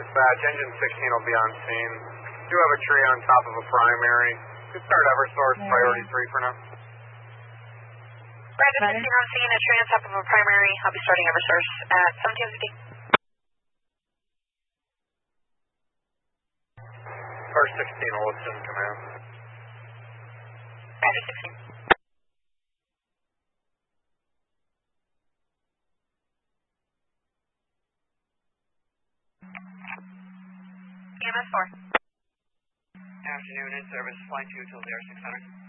Dispatch, engine 16 will be on scene. Do have a tree on top of a primary. Could start Eversource, priority 3 for now. Brandon 16 on scene, a tree on top of a primary. I'll be starting Eversource at 1750. Car 16 will assume command. Roger 16. EMS 4. Afternoon, in service, flight 2 till 0600.